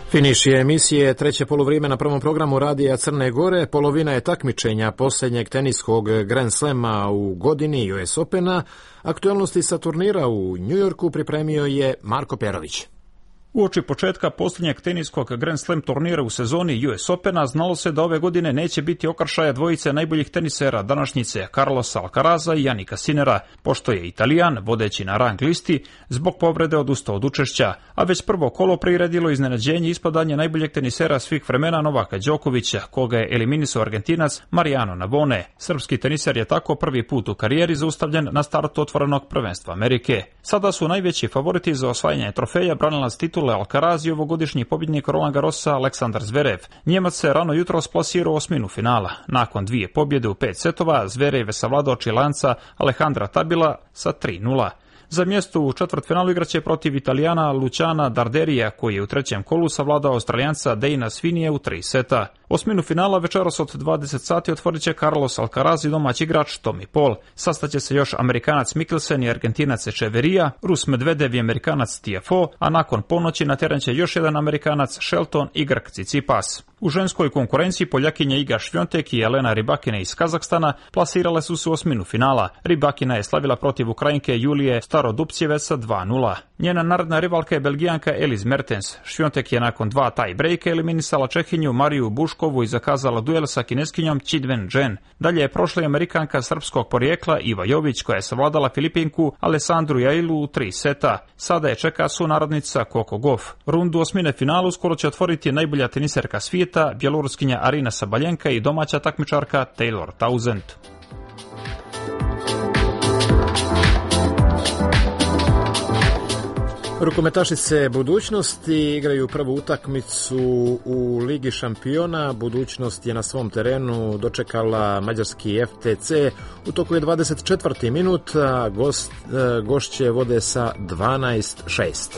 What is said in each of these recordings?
Finiš je emisije treće poluvrijeme na prvom programu Radija Crne Gore. Polovina je takmičenja posljednjeg teniskog Grand Slema u godini US Opena. Aktualnosti sa turnira u Njujorku pripremio je Marko Perović. Uoči početka posljednjeg teniskog Grand Slam turnira u sezoni US Opena znalo se da ove godine neće biti okršaja dvojice najboljih tenisera današnjice Carlosa Alcaraza i Jannika Sinnera, pošto je Italijan, vodeći na rang listi, zbog povrede odustao od učešća, a već prvo kolo priredilo iznenađenje ispadanje najboljeg tenisera svih vremena Novaka Đokovića, koga je eliminisao Argentinac Mariano Navone. Srpski teniser je tako prvi put u karijeri zaustavljen na startu otvorenog prvenstva Amerike. Sada su najveći favoriti za osvajanje trofeja branilac titula Alcaraz i ovogodišnji pobjednik Roland Garrosa Aleksandar Zverev. Njemac se rano jutros plasirao u osminu finala. Nakon dvije pobjede u 5 setova, Zverev je savladao Čilanca Alejandra Tabila sa 3:0. Za mjesto u četvrtfinalu igraće protiv Italijana Luciana Darderija, koji je u trećem kolu savladao Australijanca Dejna Svinije u 3 seta. Osminu finala večeras od 20 sati otvorit će Carlos Alcaraz i domaći igrač Tommy Paul. Sastaće se još Amerikanac Mikkelsen i Argentinac Echeverija, Rus Medvedev i Amerikanac Tiafoe, a nakon ponoći na teren će još jedan Amerikanac Shelton i Grk Tsitsipas. U ženskoj konkurenciji Poljakinja Iga Švjontek i Elena Rybakina iz Kazahstana plasirale su se u osminu finala. Rybakina je slavila protiv Ukrajinke Julije Starodupcijeve sa 2:0. Njena naredna rivalka je Belgijanka Elise Mertens. Švjontek je nakon 2 tie breaka eliminisala Čehinju Mariju Buškovu i zakazala duel sa Kineskinjom Chidwen Jen. Dalje je prošla i Amerikanka srpskog porijekla Iva Jović, koja je savladala Filipinku Alessandru Jailu u 3 seta. Sada je čeka sunarodnica Coco Gauff. Rundu osmine finalu skoro će otvoriti najbolja teniserka svijeta, bjeloruskinja Arina Sabaljenka i domaća takmičarka Taylor Townsend. Rukometašice budućnosti igraju prvu utakmicu u Ligi šampiona. Budućnost je na svom terenu dočekala mađarski FTC. U toku je 24. minut, a gošće vode sa 12:6.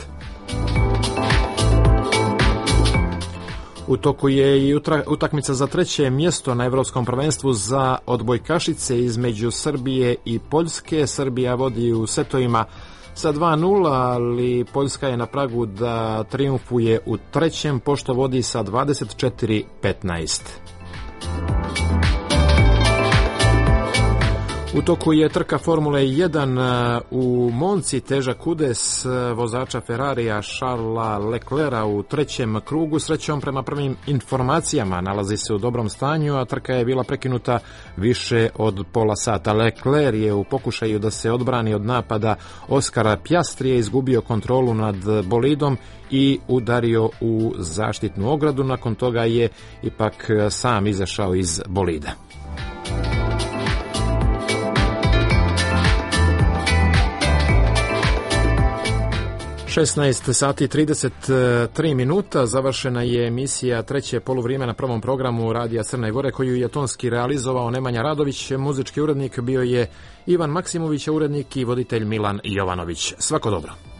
U toku je i utakmica za treće mjesto na Evropskom prvenstvu za odbojkašice između Srbije i Poljske. Srbija vodi u setovima sa 2:0, ali Poljska je na pragu da trijumfuje u trećem, pošto vodi sa 24:15. U toku je trka Formule 1 u Monci. Težak udes vozača Ferrarija Charlesa Leclerca u trećem krugu. Srećom, prema prvim informacijama, nalazi se u dobrom stanju, a trka je bila prekinuta više od pola sata. Leclerc je u pokušaju da se odbrani od napada Oskara Piastrija izgubio kontrolu nad bolidom i udario u zaštitnu ogradu. Nakon toga je ipak sam izašao iz bolida. 16 sati i 33 minuta završena je emisija treće poluvrijeme na prvom programu Radija Crne Gore, koju je tonski realizovao Nemanja Radović. Muzički urednik bio je Ivan Maksimović, a urednik i voditelj Milan Jovanović. Svako dobro.